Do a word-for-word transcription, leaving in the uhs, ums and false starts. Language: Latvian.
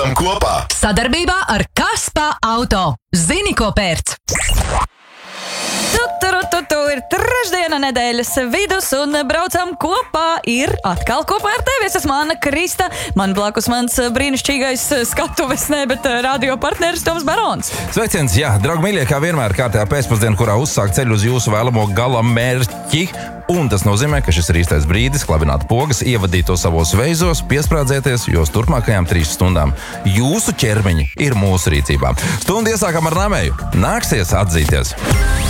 Kopā sadarbībā ar Kaspa Auto. Zini, ko pērc? Tu, tu, tu, tu, ir trešdiena nedēļas vidus un braucam kopā. Ir atkal kopā ar tevi. Es esmu Anna Krista. Man blakus mans brīnišķīgais skatuves, ne, bet radio partneris Toms Barons. Sveiciens, jā, draugi mīļie, kā vienmēr kārtējā pēcpusdiena, kurā uzsākt ceļu uz jūsu vēlamo gala mērķi. Un tas nozīmē, ka šis ir īstais brīdis klabināt pogas, ievadīt to savos veizos, piesprādzēties, jo uz turpmākajām trīs stundām jūsu ķermeņi ir mūsu rīcībā. Stundu iesākam ar Namēju. Nāksies atzīties.